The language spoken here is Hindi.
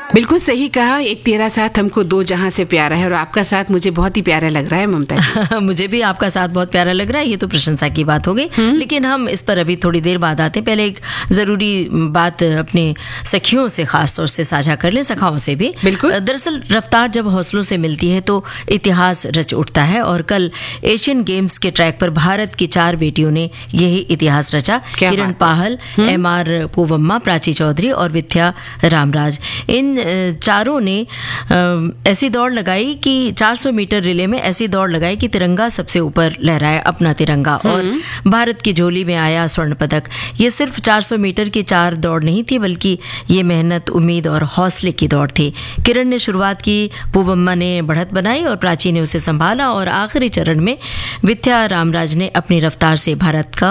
बिल्कुल सही कहा। एक तेरा साथ हमको दो जहां से प्यारा है, और आपका साथ मुझे बहुत ही प्यारा लग रहा है ममता जी। मुझे भी आपका साथ बहुत प्यारा लग रहा है। ये तो प्रशंसा की बात हो गई, लेकिन हम इस पर अभी थोड़ी देर बाद आते हैं। पहले एक जरूरी बात अपने सखियों से खास तौर से साझा कर ले, सखाओं से भी। बिल्कुल। दरअसल रफ्तार जब हौसलों से मिलती है तो इतिहास रच उठता है, और कल एशियन गेम्स के ट्रैक पर भारत की 4 बेटियों ने यही इतिहास रचा। किरण पाहल, एमआर पूवम्मा, प्राची चौधरी और विद्या रामराज। इन चारों ने ऐसी दौड़ लगाई कि 400 मीटर रिले में ऐसी दौड़ लगाई कि तिरंगा सबसे ऊपर लहराया, अपना तिरंगा, और भारत की झोली में आया स्वर्ण पदक। ये सिर्फ 400 मीटर की 4 दौड़ नहीं थी, बल्कि ये मेहनत, उम्मीद और हौसले की दौड़ थी। किरण ने शुरुआत की, पूवम्मा ने बढ़त बनाई और प्राची ने उसे संभाला, और आखिरी चरण में विद्या रामराज ने अपनी रफ्तार से भारत का